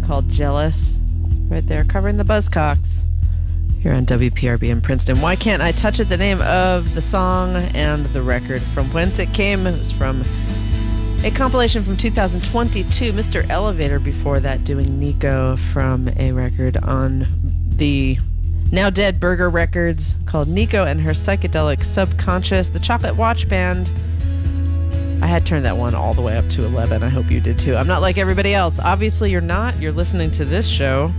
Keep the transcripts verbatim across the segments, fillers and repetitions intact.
called Jealous. Right there, covering the Buzzcocks here on W P R B in Princeton. Why Can't I Touch It? The name of the song and the record. From whence it came, it was from a compilation from two thousand twenty-two. Mister Elevator before that doing Nico from a record on the now dead Burger Records called Nico and Her Psychedelic Subconscious. The Chocolate Watch Band. I had turned that one all the way up to eleven. I hope you did too. I'm not like everybody else. Obviously you're not. You're listening to this show.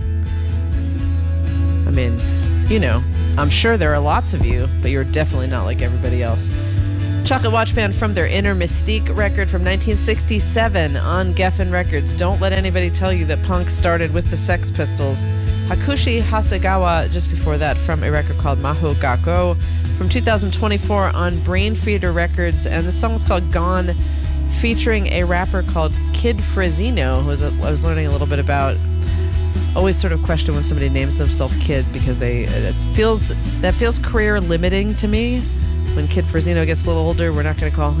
I mean, you know, I'm sure there are lots of you, but you're definitely not like everybody else. Chocolate Watch Band from their Inner Mystique record from nineteen sixty-seven on Geffen Records. Don't let anybody tell you that punk started with the Sex Pistols. Hakushi Hasegawa just before that from a record called Maho Gakko from two thousand twenty-four on Brain Feeder Records, and the song's called Gone, featuring a rapper called Kid Frezino, who was a, I was learning a little bit about. Always sort of question when somebody names themselves Kid, because they it feels that feels career limiting to me. When Kid Frezino gets a little older, we're not going to call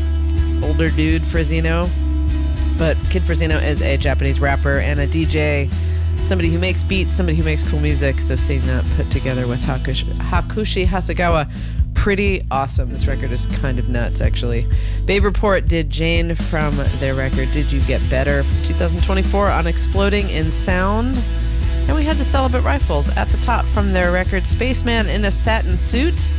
him older dude Frezino, but Kid Frezino is a Japanese rapper and a D J, somebody who makes beats, somebody who makes cool music. So seeing that put together with Hakushi, Hakushi Hasegawa, pretty awesome. This record is kind of nuts, actually. Babe Report did Jane from their record Did You Get Better from two thousand twenty-four on Exploding in Sound. And we had the Celibate Rifles at the top from their record Spaceman in a Satin Suit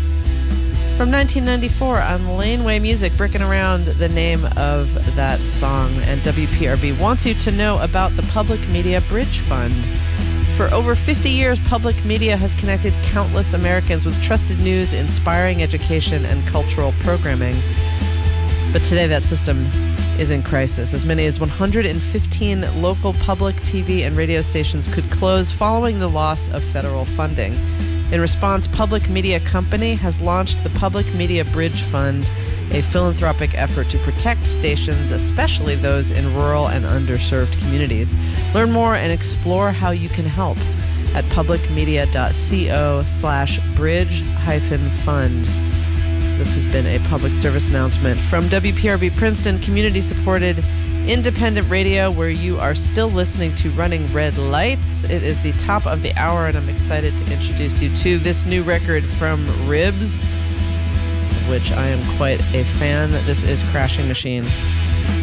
from nineteen ninety-four on Laneway Music, bricking around the name of that song. And W P R B wants you to know about the Public Media Bridge Fund. For over fifty years, public media has connected countless Americans with trusted news, inspiring education, and cultural programming. But today that system is in crisis. As many as one hundred fifteen local public T V and radio stations could close following the loss of federal funding. In response, Public Media Company has launched the Public Media Bridge Fund, a philanthropic effort to protect stations, especially those in rural and underserved communities. Learn more and explore how you can help at publicmedia.co slash bridge hyphen fund. This has been a public service announcement from W P R B Princeton, community-supported independent radio, where you are still listening to Running Red Lights. It is the top of the hour, and I'm excited to introduce you to this new record from Ribs, which I am quite a fan. This is Crashing Machine.